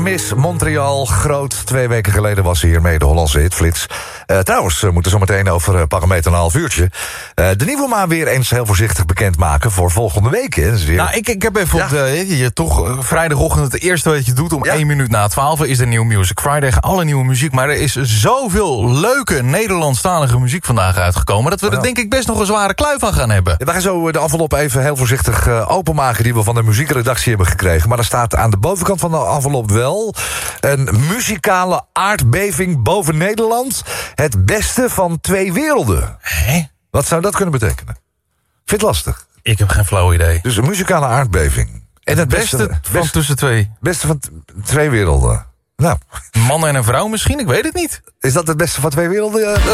Miss Montreal. Groot, 2 weken geleden was ze hiermee de Hollandse hitflits. Trouwens, we moeten zo meteen over pak een meter en een half uurtje... de nieuwe maan weer eens heel voorzichtig bekendmaken voor volgende week. Hè. Weer... Nou, ik heb even toch vrijdagochtend het eerste wat je doet om 1 minuut na 12 is de nieuwe Music Friday. Alle nieuwe muziek, maar er is zoveel leuke Nederlandstalige muziek vandaag uitgekomen... dat we er denk ik best nog een zware kluif aan gaan hebben. We gaan zo de envelop even heel voorzichtig openmaken... die we van de muziekredactie hebben gekregen. Maar er staat aan de bovenkant van de envelop wel... een muzikale aardbeving boven Nederland. Het beste van 2 werelden. Hè? Wat zou dat kunnen betekenen? Vind het lastig. Ik heb geen flauw idee. Dus een muzikale aardbeving. En het beste van tussen 2. Beste van 2 werelden. Nou. Man en een vrouw misschien, ik weet het niet. Is dat het beste van 2 werelden?